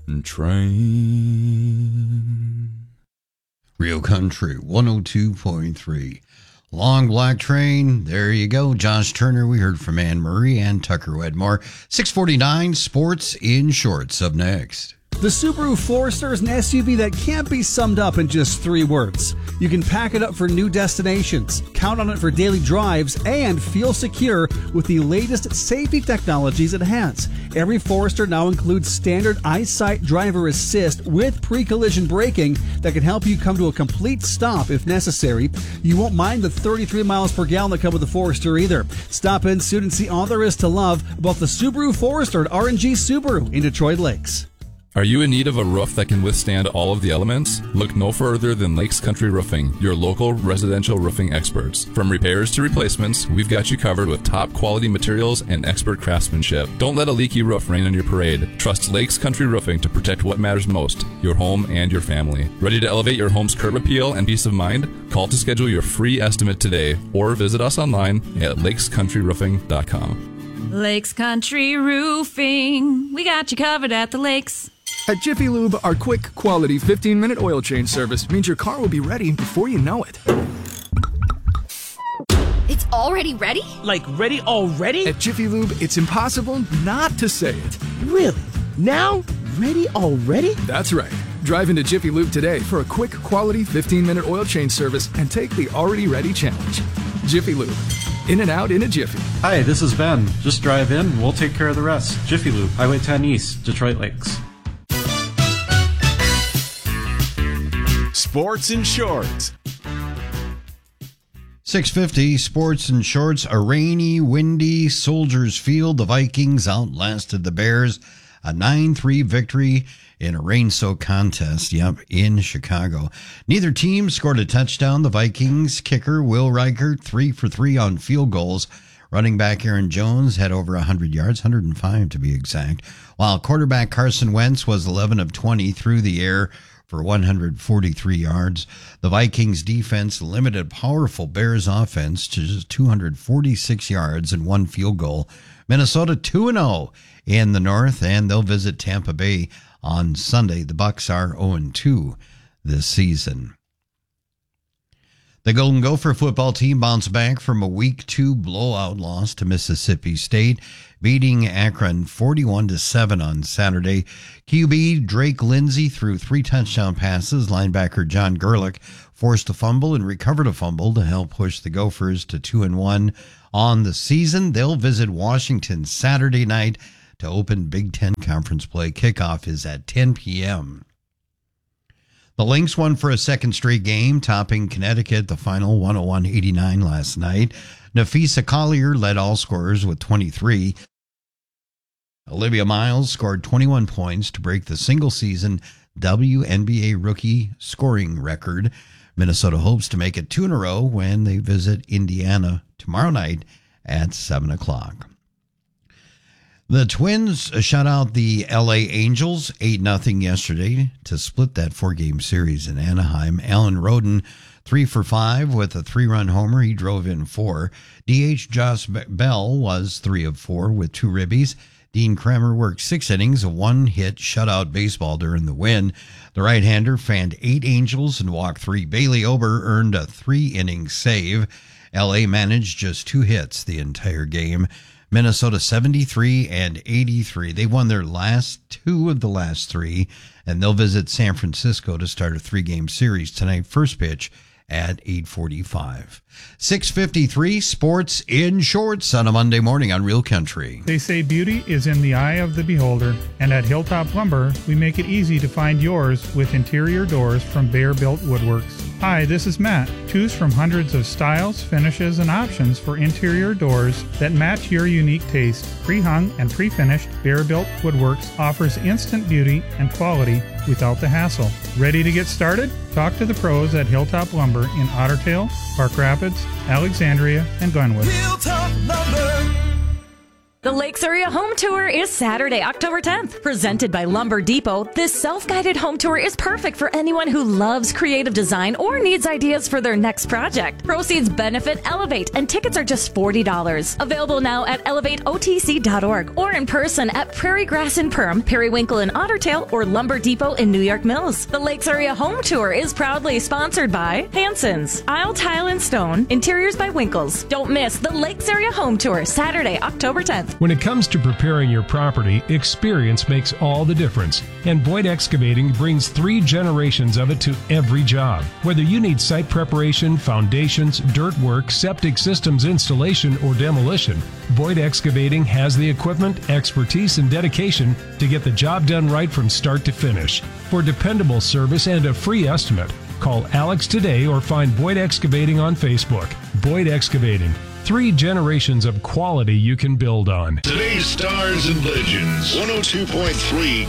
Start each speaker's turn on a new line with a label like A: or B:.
A: train. Real Country 102.3. Long Black Train. There you go. Josh Turner. We heard from Anne Murray and Tucker Wedmore. 649 Sports in Shorts up next.
B: The Subaru Forester is an SUV that can't be summed up in just 3 words. You can pack it up for new destinations, count on it for daily drives, and feel secure with the latest safety technologies it has. Every Forester now includes standard EyeSight driver assist with pre-collision braking that can help you come to a complete stop if necessary. You won't mind the 33 miles per gallon that come with the Forester either. Stop in soon and see all there is to love about the Subaru Forester at R&G Subaru in Detroit Lakes.
C: Are you in need of a roof that can withstand all of the elements? Look no further than Lakes Country Roofing, your local residential roofing experts. From repairs to replacements, we've got you covered with top quality materials and expert craftsmanship. Don't let a leaky roof rain on your parade. Trust Lakes Country Roofing to protect what matters most, your home and your family. Ready to elevate your home's curb appeal and peace of mind? Call to schedule your free estimate today or visit us online at lakescountryroofing.com.
D: Lakes Country Roofing. We got you covered at the lakes.
E: At Jiffy Lube, our quick, quality 15-minute oil change service means your car will be ready before you know it.
F: It's already ready?
G: Like ready already?
E: At Jiffy Lube, it's impossible not to say it.
G: Really? Now? Ready already?
E: That's right. Drive into Jiffy Lube today for a quick, quality 15-minute oil change service and take the already ready challenge. Jiffy Lube. In and out in a jiffy.
H: Hi, this is Ben. Just drive in and we'll take care of the rest. Jiffy Lube, Highway 10 East, Detroit Lakes.
I: Sports in Shorts.
A: 650 Sports in Shorts. A rainy, windy Soldiers Field. The Vikings outlasted the Bears. A 9-3 victory in a rain-soaked contest, in Chicago. Neither team scored a touchdown. The Vikings kicker, Will Reichert, 3 for 3 on field goals. Running back Aaron Jones had over 100 yards, 105 to be exact, while quarterback Carson Wentz was 11 of 20 through the air for 143 yards. The Vikings defense limited powerful Bears offense to just 246 yards and 1 field goal. Minnesota 2-0 in the North, and they'll visit Tampa Bay on Sunday. The Bucs are 0-2 this season. The Golden Gopher football team bounced back from a Week 2 blowout loss to Mississippi State, beating Akron 41-7 on Saturday. QB Drake Lindsey threw 3 touchdown passes. Linebacker John Gerlich forced a fumble and recovered a fumble to help push the Gophers to 2-1 on the season. They'll visit Washington Saturday night to open Big Ten Conference play. Kickoff is at 10 p.m. The Lynx won for a second straight game, topping Connecticut the final 101-89 last night. Nafisa Collier led all scorers with 23. Olivia Miles scored 21 points to break the single-season WNBA rookie scoring record. Minnesota hopes to make it 2 in a row when they visit Indiana tomorrow night at 7 o'clock. The Twins shut out the L.A. Angels 8-0 yesterday to split that 4-game series in Anaheim. Alan Roden, 3 for 5 with a 3-run homer. He drove in 4. DH Josh Bell was 3 of 4 with 2 ribbies. Dean Kramer worked 6 innings of 1-hit shutout baseball during the win. The right-hander fanned 8 Angels and walked 3. Bailey Ober earned a 3-inning save. L.A. managed just 2 hits the entire game. Minnesota 73 and 83. They won their last 2 of the last 3, and they'll visit San Francisco to start a 3-game series tonight. First pitch at 8:45. 6:53 Sports in Shorts on a Monday morning on Real Country.
J: They say beauty is in the eye of the beholder, and at Hilltop Lumber, we make it easy to find yours with interior doors from Bear Built Woodworks. Hi, this is Matt. Choose from hundreds of styles, finishes, and options for interior doors that match your unique taste. Pre-hung and pre-finished, Bear Built Woodworks offers instant beauty and quality without the hassle. Ready to get started? Talk to the pros at Hilltop Lumber in Otter Tail, Park Rapids, Alexandria, and Glenwood.
I: Hilltop Lumber.
D: The Lakes Area Home Tour is Saturday, October 10th. Presented by Lumber Depot, this self-guided home tour is perfect for anyone who loves creative design or needs ideas for their next project. Proceeds benefit Elevate, and tickets are just $40. Available now at elevateotc.org or in person at Prairie Grass in Perm, Periwinkle in Otter Tail, or Lumber Depot in New York Mills. The Lakes Area Home Tour is proudly sponsored by Hanson's, Isle Tile and Stone, Interiors by Winkles. Don't miss the Lakes Area Home Tour, Saturday, October 10th.
F: When it comes to preparing your property, experience makes all the difference. And Boyd Excavating brings 3 generations of it to every job. Whether you need site preparation, foundations, dirt work, septic systems installation, or demolition, Boyd Excavating has the equipment, expertise, and dedication to get the job done right from start to finish. For dependable service and a free estimate, call Alex today or find Boyd Excavating on Facebook. Boyd Excavating. 3 generations of quality you can build on.
I: Today's Stars and Legends, 102.3